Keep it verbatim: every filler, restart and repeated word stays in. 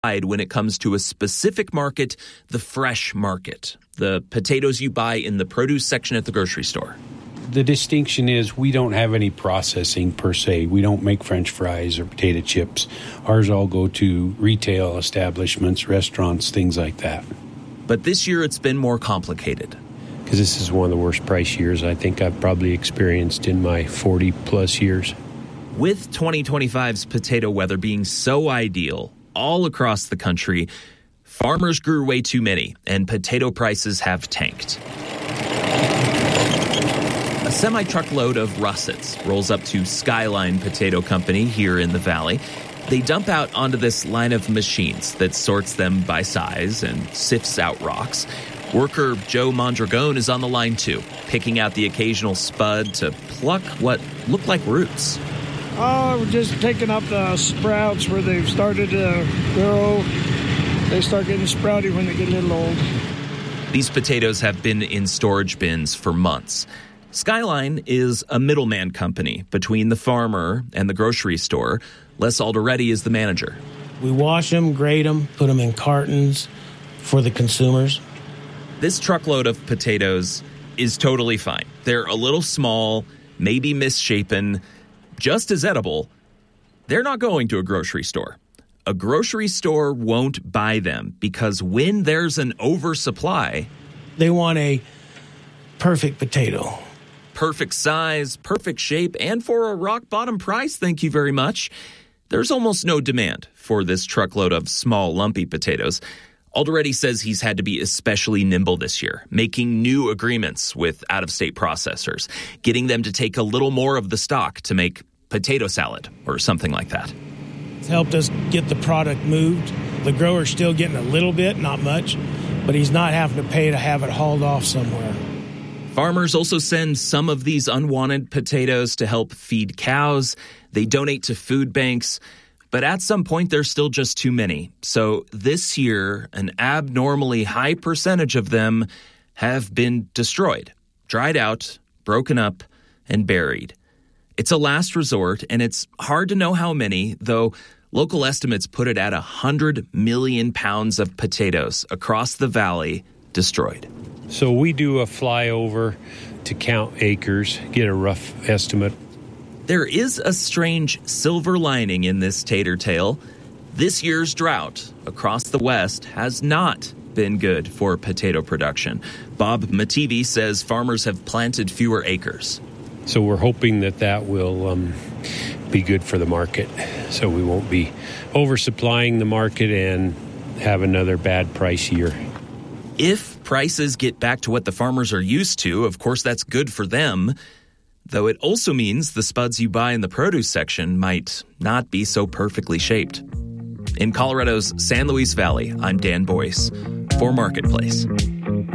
when it comes to a specific market, the fresh market, the potatoes you buy in the produce section at the grocery store. The distinction is we don't have any processing per se. We don't make French fries or potato chips. Ours all go to retail establishments, restaurants, things like that. But this year it's been more complicated. Because this is one of the worst price years I think I've probably experienced in my forty plus years. With twenty twenty-five's potato weather being so ideal all across the country, farmers grew way too many, and potato prices have tanked. A semi-truckload of russets rolls up to Skyline Potato Company here in the valley. They dump out onto this line of machines that sorts them by size and sifts out rocks. Worker Joe Mondragon is on the line too, picking out the occasional spud to pluck what look like roots. Oh, we're just taking up the sprouts where they've started to grow. They start getting sprouty when they get a little old. These potatoes have been in storage bins for months. Skyline is a middleman company between the farmer and the grocery store. Les Alderetti is the manager. We wash them, grade them, put them in cartons for the consumers. This truckload of potatoes is totally fine. They're a little small, maybe misshapen, just as edible. They're not going to a grocery store. A grocery store won't buy them because when there's an oversupply, they want a perfect potato. Perfect size, perfect shape, and for a rock-bottom price, thank you very much. There's almost no demand for this truckload of small, lumpy potatoes. Alderetti says he's had to be especially nimble this year, making new agreements with out-of-state processors, getting them to take a little more of the stock to make potato salad or something like that. It's helped us get the product moved. The grower's still getting a little bit, not much, but he's not having to pay to have it hauled off somewhere. Farmers also send some of these unwanted potatoes to help feed cows. They donate to food banks. But at some point, there's still just too many. So this year, an abnormally high percentage of them have been destroyed, dried out, broken up, and buried. It's a last resort, and it's hard to know how many, though local estimates put it at one hundred million pounds of potatoes across the valley destroyed. So we do a flyover to count acres, get a rough estimate. There is a strange silver lining in this tater tale. This year's drought across the West has not been good for potato production. Bob Mativi says farmers have planted fewer acres. So we're hoping that that will um, be good for the market, so we won't be oversupplying the market and have another bad price year. If prices get back to what the farmers are used to, of course that's good for them. Though it also means the spuds you buy in the produce section might not be so perfectly shaped. In Colorado's San Luis Valley, I'm Dan Boyce for Marketplace.